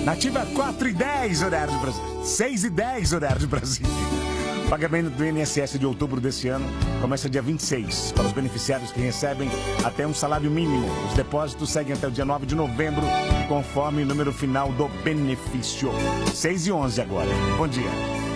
Nativa 4h10, horário de Brasília. 6h10, horário de Brasília. O pagamento do INSS de outubro desse ano começa dia 26. Para os beneficiários que recebem até um salário mínimo. Os depósitos seguem até o dia 9 de novembro, conforme o número final do benefício. 6h11 agora. Bom dia.